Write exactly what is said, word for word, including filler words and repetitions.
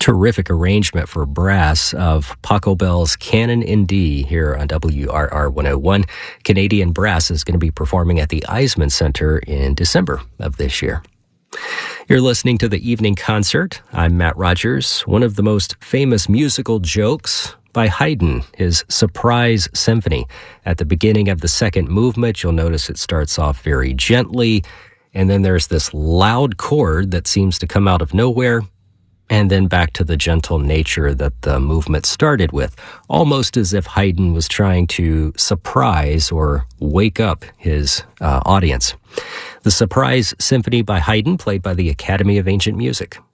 Terrific arrangement for brass of Pachelbel's Canon in D here on W R R one oh one. Canadian Brass is going to be performing at the Eisman Center in December of this year. You're listening to the Evening Concert. I'm Matt Rogers. One of the most famous musical jokes by Haydn, his Surprise Symphony. At the beginning of the second movement, you'll notice it starts off very gently, and then there's this loud chord that seems to come out of nowhere, and then back to the gentle nature that the movement started with, almost as if Haydn was trying to surprise or wake up his uh, audience. The Surprise Symphony by Haydn, played by the Academy of Ancient Music.